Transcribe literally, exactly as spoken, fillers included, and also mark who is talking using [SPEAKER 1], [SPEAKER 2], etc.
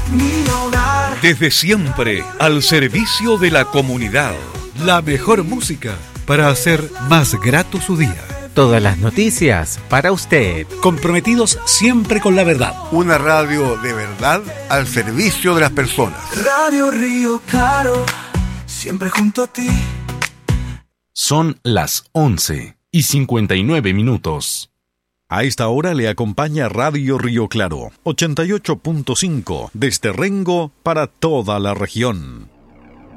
[SPEAKER 1] mi hogar.
[SPEAKER 2] Desde siempre, al servicio de la comunidad.
[SPEAKER 3] La mejor música para hacer más grato su día.
[SPEAKER 4] Todas las noticias para usted.
[SPEAKER 3] Comprometidos siempre con la verdad.
[SPEAKER 5] Una radio de verdad al servicio de las personas.
[SPEAKER 1] Radio Río Claro, siempre junto a ti.
[SPEAKER 6] Son las once y cincuenta y nueve minutos.
[SPEAKER 7] A esta hora le acompaña Radio Río Claro, ochenta y ocho punto cinco, desde Rengo para toda la región.